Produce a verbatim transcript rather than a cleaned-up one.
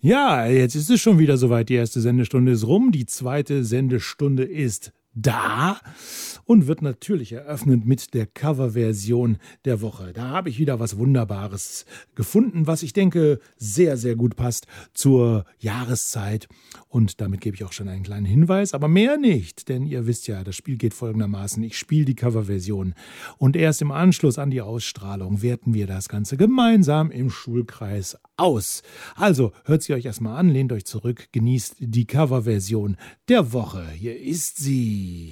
Ja, jetzt ist es schon wieder soweit. Die erste Sendestunde ist rum, die zweite Sendestunde ist da und wird natürlich eröffnet mit der Coverversion der Woche. Da habe ich wieder was Wunderbares gefunden, was ich denke sehr, sehr gut passt zur Jahreszeit. Und damit gebe ich auch schon einen kleinen Hinweis, aber mehr nicht, denn ihr wisst ja, das Spiel geht folgendermaßen. Ich spiele die Coverversion und erst im Anschluss an die Ausstrahlung werten wir das Ganze gemeinsam im Schulkreis aus. Also hört sie euch erstmal an, lehnt euch zurück, genießt die Coverversion der Woche. Hier ist sie.